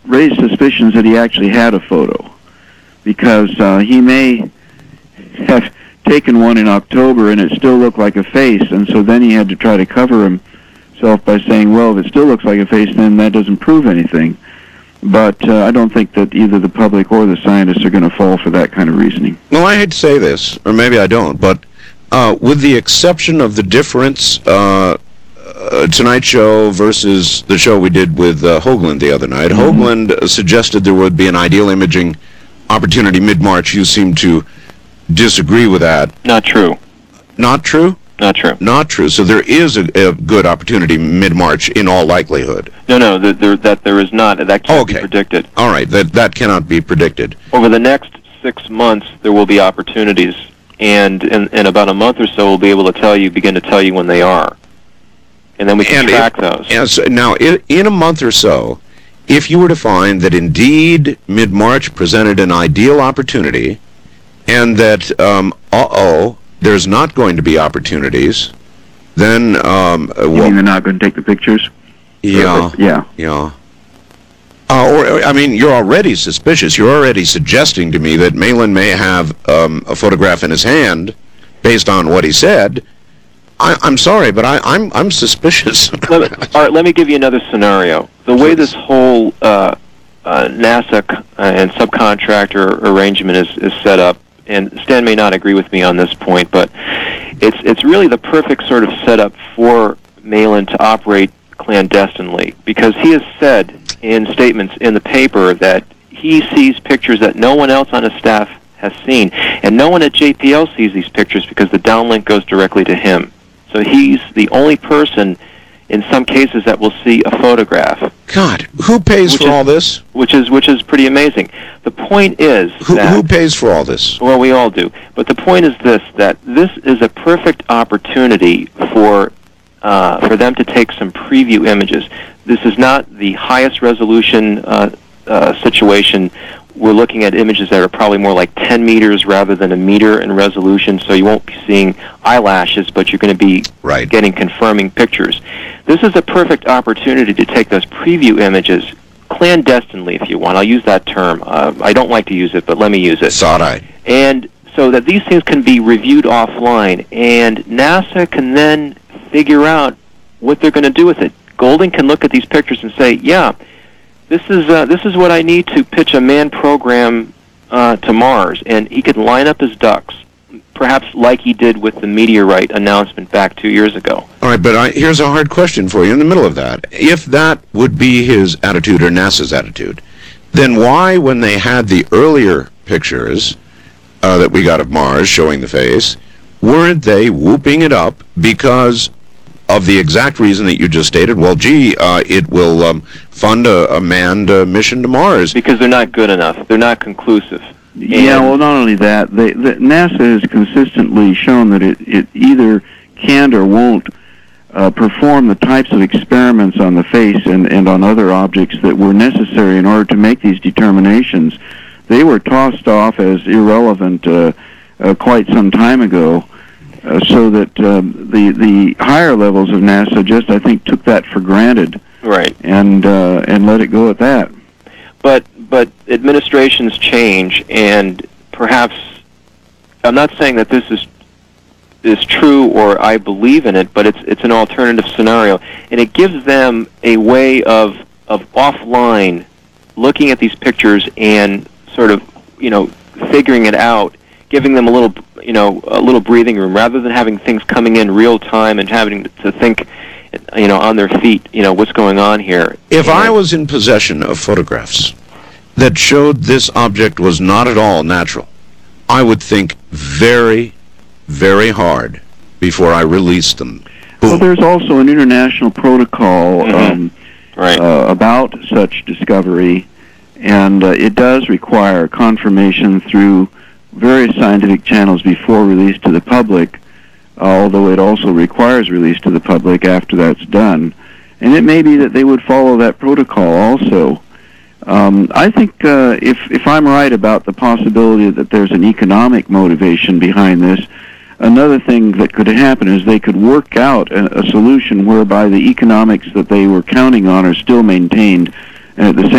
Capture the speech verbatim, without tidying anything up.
raise suspicions that he actually had a photo, because uh, he may have taken one in October and it still looked like a face, and so then he had to try to cover himself by saying, well, if it still looks like a face, then that doesn't prove anything. But uh, I don't think that either the public or the scientists are going to fall for that kind of reasoning. Well, I hate to say this, or maybe I don't, but uh, with the exception of the difference, uh, uh, Tonight Show versus the show we did with uh, Hoagland the other night, mm-hmm. Hoagland suggested there would be an ideal imaging opportunity mid-March. You seem to disagree with that. Not true. Not true? Not true. Not true. So there is a, a good opportunity mid-March in all likelihood. No, no, the, there, that there is not. That can't okay. be predicted. All right, that that cannot be predicted. Over the next six months, there will be opportunities, and in, in about a month or so, we'll be able to tell you, begin to tell you when they are, and then we can and track if, those. Yes. Now, in, in a month or so, if you were to find that indeed mid-March presented an ideal opportunity, and that um, uh-oh. there's not going to be opportunities, then... Um, you well, mean they're not going to take the pictures? Yeah. Yeah. Yeah. Uh, or, I mean, you're already suspicious. You're already suggesting to me that Malin may have um, a photograph in his hand, based on what he said. I, I'm sorry, but I, I'm I'm suspicious. let me, all right, let me give you another scenario. The way this whole uh, uh, NASA c- uh, and subcontractor arrangement is, is set up, and Stan may not agree with me on this point, but it's it's really the perfect sort of setup for Malin to operate clandestinely, because he has said in statements in the paper that he sees pictures that no one else on his staff has seen, and no one at J P L sees these pictures because the downlink goes directly to him. So he's the only person in some cases that will see a photograph. God, who pays which for is, all this? Which is which is pretty amazing. The point is who, that... Who pays for all this? Well, we all do. But the point is this, that this is a perfect opportunity for uh, for them to take some preview images. This is not the highest resolution uh, uh, situation. We're looking at images that are probably more like ten meters rather than a meter in resolution, so you won't be seeing eyelashes, but you're going to be right. getting confirming pictures. This is a perfect opportunity to take those preview images clandestinely, if you want. I'll use that term. Uh, I don't like to use it, but let me use it. Sod-eye. And so that these things can be reviewed offline, and NASA can then figure out what they're going to do with it. Golding can look at these pictures and say, yeah, this is uh, this is what I need to pitch a manned program uh, to Mars, and he could line up his ducks, perhaps like he did with the meteorite announcement back two years ago. All right, but I, here's a hard question for you in the middle of that. If that would be his attitude or NASA's attitude, then why, when they had the earlier pictures uh, that we got of Mars showing the face, weren't they whooping it up because of the exact reason that you just stated? Well, gee, uh, it will um, fund a, a manned uh, mission to Mars. Because they're not good enough. They're not conclusive. Yeah, well, not only that, they, the, NASA has consistently shown that it, it either can or won't uh, perform the types of experiments on the face and, and on other objects that were necessary in order to make these determinations. They were tossed off as irrelevant uh, uh, quite some time ago, uh, so that um, the the higher levels of NASA just, I think, took that for granted, right, and uh, and let it go at that. But but administrations change, and perhaps, I'm not saying that this is is true or I believe in it, but it's it's an alternative scenario, and it gives them a way of of offline looking at these pictures and sort of, you know, figuring it out, giving them a little, you know, a little breathing room, rather than having things coming in real time and having to think, you know, on their feet, you know, what's going on here. If and I was in possession of photographs that showed this object was not at all natural, I would think very, very hard before I released them. Boom. Well, there's also an international protocol mm-hmm. um, right. uh, about such discovery, and uh, it does require confirmation through various scientific channels before release to the public, uh, although it also requires release to the public after that's done. And it may be that they would follow that protocol also. Um, I think uh, if, if I'm right about the possibility that there's an economic motivation behind this, another thing that could happen is they could work out a, a solution whereby the economics that they were counting on are still maintained, and at the same